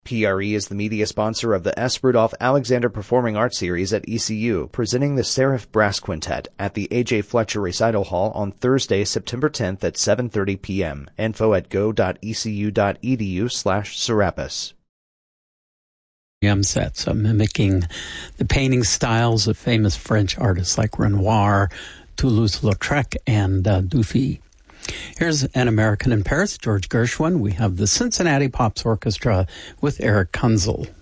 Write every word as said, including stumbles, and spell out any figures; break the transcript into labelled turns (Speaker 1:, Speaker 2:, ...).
Speaker 1: P R E is the media sponsor of the S. Rudolph Alexander Performing Arts Series at E C U, presenting the Seraph Brass Quintet at the A J. Fletcher Recital Hall on Thursday, September tenth at seven thirty p.m. Info at go.ecu.edu slash Serapis.
Speaker 2: Sets uh, mimicking the painting styles of famous French artists like Renoir, Toulouse-Lautrec, and uh, Dufy. Here's An American in Paris, George Gershwin. We have the Cincinnati Pops Orchestra with Eric Kunzel.